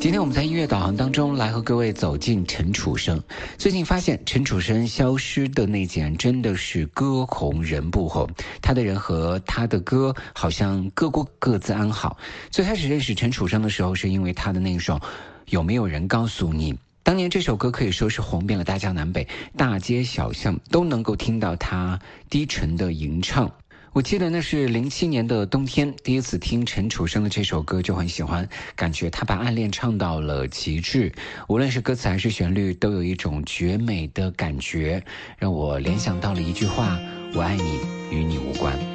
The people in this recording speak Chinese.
今天我们在音乐导航当中来和各位走进陈楚生。最近发现陈楚生消失的那几年真的是歌红人不红，他的人和他的歌好像各过各自安好。最开始认识陈楚生的时候是因为他的那首有没有人告诉你，当年这首歌可以说是红遍了大江南北，大街小巷都能够听到他低沉的吟唱。我记得那是07年的冬天，第一次听陈楚生的这首歌就很喜欢，感觉他把暗恋唱到了极致，无论是歌词还是旋律都有一种绝美的感觉，让我联想到了一句话：我爱你与你无关。